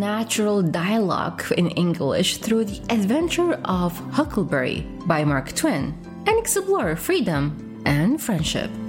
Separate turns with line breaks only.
natural dialogue in English through The Adventure of Huckleberry by Mark Twain and explore freedom and friendship.